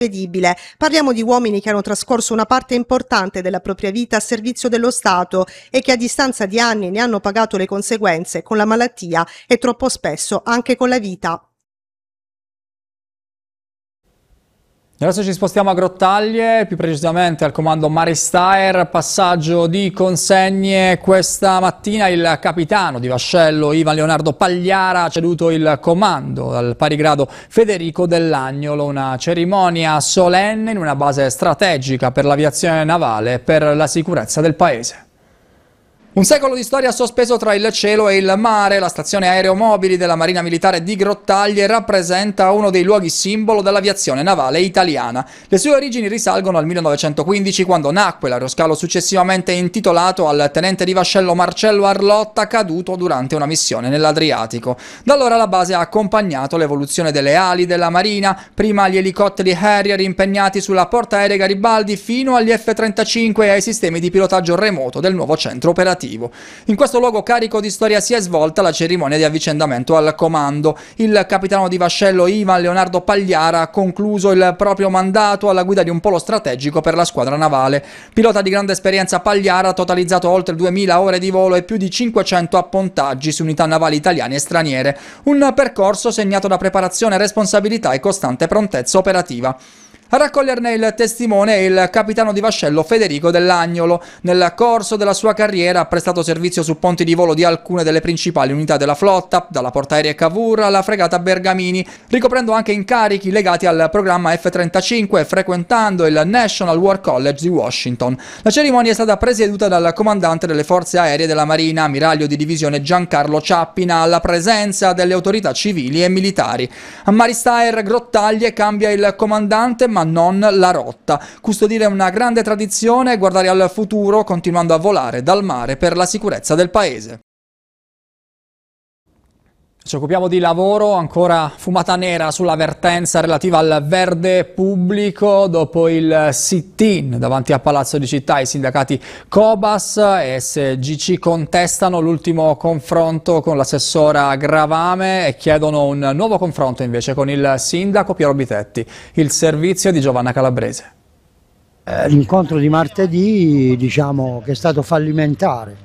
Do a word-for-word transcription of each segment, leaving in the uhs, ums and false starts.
Incredibile. Parliamo di uomini che hanno trascorso una parte importante della propria vita a servizio dello Stato e che a distanza di anni ne hanno pagato le conseguenze con la malattia e troppo spesso anche con la vita. Adesso ci spostiamo a Grottaglie, più precisamente al comando Maristaer, passaggio di consegne. Questa mattina il capitano di vascello Ivan Leonardo Pagliara ha ceduto il comando al pari grado Federico Dell'Agnolo, una cerimonia solenne in una base strategica per l'aviazione navale e per la sicurezza del paese. Un secolo di storia sospeso tra il cielo e il mare, la stazione aeromobili della Marina Militare di Grottaglie rappresenta uno dei luoghi simbolo dell'aviazione navale italiana. Le sue origini risalgono al millenovecentoquindici, quando nacque l'aeroscalo successivamente intitolato al tenente di vascello Marcello Arlotta, caduto durante una missione nell'Adriatico. Da allora la base ha accompagnato l'evoluzione delle ali della Marina, prima gli elicotteri Harrier impegnati sulla portaerei Garibaldi fino agli F trentacinque e ai sistemi di pilotaggio remoto del nuovo centro operativo. In questo luogo carico di storia si è svolta la cerimonia di avvicendamento al comando. Il capitano di vascello Ivan Leonardo Pagliara ha concluso il proprio mandato alla guida di un polo strategico per la squadra navale. Pilota di grande esperienza, Pagliara ha totalizzato oltre duemila ore di volo e più di cinquecento appontaggi su unità navali italiane e straniere. Un percorso segnato da preparazione, responsabilità e costante prontezza operativa. A raccoglierne il testimone è il capitano di vascello Federico Dell'Agnolo. Nel corso della sua carriera ha prestato servizio su ponti di volo di alcune delle principali unità della flotta, dalla portaerei Cavour alla fregata Bergamini, ricoprendo anche incarichi legati al programma F trentacinque e frequentando il National War College di Washington. La cerimonia è stata presieduta dal comandante delle forze aeree della Marina, ammiraglio di divisione Giancarlo Ciappina, alla presenza delle autorità civili e militari. A Maristaer Grottaglie cambia il comandante, ma non la rotta. Custodire una grande tradizione e guardare al futuro continuando a volare dal mare per la sicurezza del paese. Ci occupiamo di lavoro, ancora fumata nera sulla vertenza relativa al verde pubblico. Dopo il sit-in davanti a Palazzo di Città, i sindacati Cobas e S G C contestano l'ultimo confronto con l'assessora Gravame e chiedono un nuovo confronto invece con il sindaco Piero Bitetti. Il servizio di Giovanna Calabrese. L'incontro di martedì, diciamo che è stato fallimentare.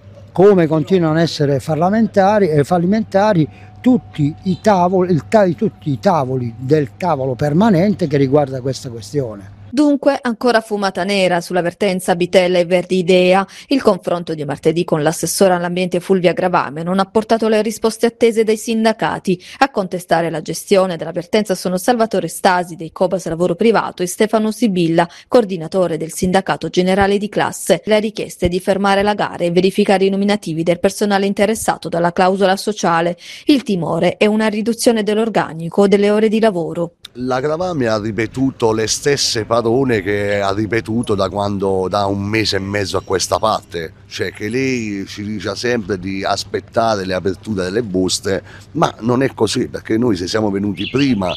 Come continuano a essere parlamentari e fallimentari tutti i tavoli, il, tutti i tavoli del tavolo permanente che riguarda questa questione. Dunque ancora fumata nera sulla vertenza Bitella e Verdi Idea. Il confronto di martedì con l'assessora all'ambiente Fulvia Gravame non ha portato le risposte attese dai sindacati. A contestare la gestione della vertenza sono Salvatore Stasi dei Cobas Lavoro Privato e Stefano Sibilla, coordinatore del sindacato generale di classe. La richiesta è di fermare la gara e verificare i nominativi del personale interessato dalla clausola sociale. Il timore è una riduzione dell'organico delle ore di lavoro. La Gravame ha ripetuto le stesse parole che ha ripetuto da quando da un mese e mezzo a questa parte, cioè che lei ci dice sempre di aspettare le aperture delle buste, ma non è così, perché noi se siamo venuti prima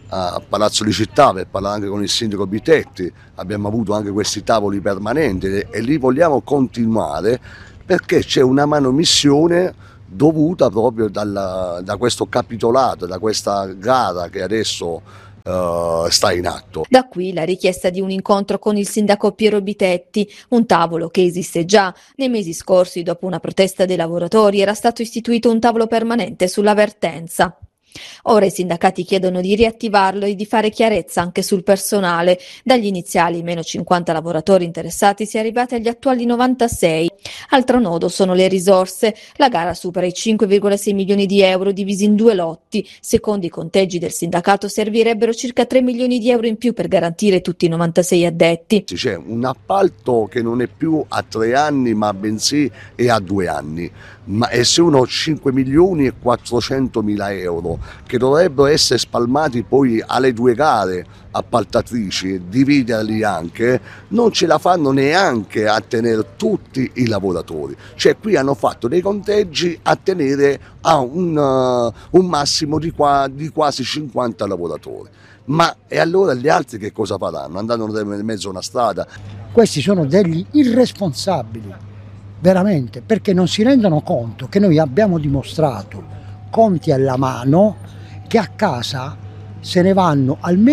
a Palazzo di Città per parlare anche con il sindaco Bitetti, abbiamo avuto anche questi tavoli permanenti e li vogliamo continuare perché c'è una manomissione dovuta proprio dalla, da questo capitolato, da questa gara che adesso Uh, sta in atto. Da qui la richiesta di un incontro con il sindaco Piero Bitetti, un tavolo che esiste già. Nei mesi scorsi, dopo una protesta dei lavoratori, era stato istituito un tavolo permanente sulla vertenza. Ora i sindacati chiedono di riattivarlo e di fare chiarezza anche sul personale. Dagli iniziali meno cinquanta lavoratori interessati si è arrivati agli attuali novantasei. Altro nodo sono le risorse. La gara supera i cinque virgola sei milioni di euro divisi in due lotti. Secondo i conteggi del sindacato servirebbero circa tre milioni di euro in più per garantire tutti i novantasei addetti. C'è un appalto che non è più a tre anni ma bensì è a due anni. Ma e sono cinque milioni e quattrocentomila euro che dovrebbero essere spalmati poi alle due gare appaltatrici, dividerli anche, non ce la fanno neanche a tenere tutti i lavoratori. Cioè qui hanno fatto dei conteggi a tenere a un, uh, un massimo di, qua, di quasi cinquanta lavoratori. Ma e allora gli altri che cosa faranno? Andranno in mezzo a una strada? Questi sono degli irresponsabili, veramente, perché non si rendono conto che noi abbiamo dimostrato, conti alla mano, che a casa se ne vanno almeno